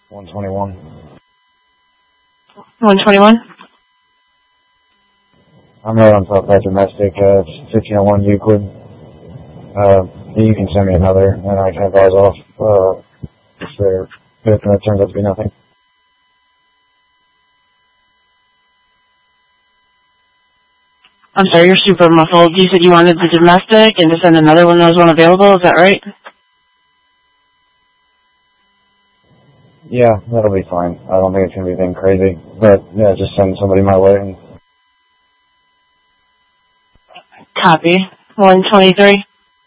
121. 121? I'm right on top of that domestic, 1501 Euclid. You can send me another, and I can advise off, if it turns out to be nothing. I'm sorry, you're super muffled. You said you wanted the domestic and to send another one that was unavailable, is that right? Yeah, that'll be fine. I don't think it's going to be anything crazy. But, yeah, just send somebody my way. And Copy. 123?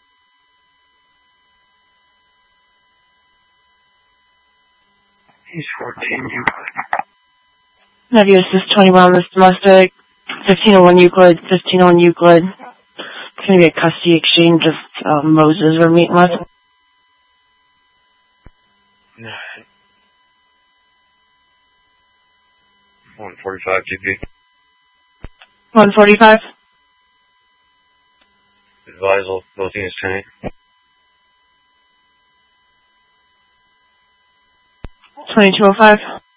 He's 14 Euclid. Have you assist 21 on this domestic? 1501 Euclid, 1501 Euclid. It's going to be a custody exchange of Moses we're meeting with. 145 GP. 145? Advisal, both units training. 2205?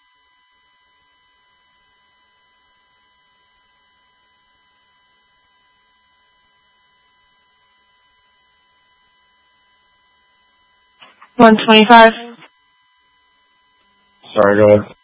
$125? sorry, go ahead.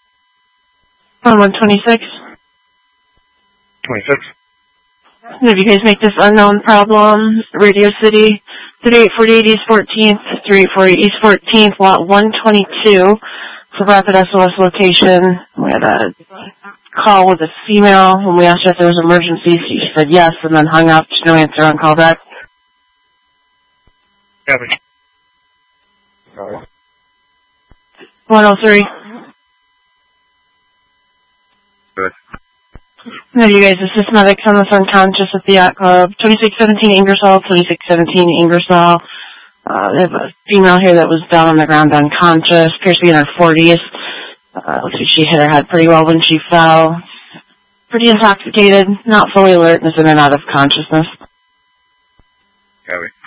126? 26. If you guys make this unknown problem, Radio City, 3848 East 14th, 3848 East 14th, lot 122, for rapid SOS location. We had a call with a female when we asked her if there was emergency. She said yes, and then hung up. No answer on call back. Copy. Sorry. 103. Good. No, you guys, assist medics on this unconscious at the yacht club. 2617 Ingersoll, 2617 Ingersoll. They have a female here that was down on the ground unconscious, appears to be in her 40s. Looks like she hit her head pretty well when she fell. Pretty intoxicated, not fully alert, and is in and out of consciousness. Copy.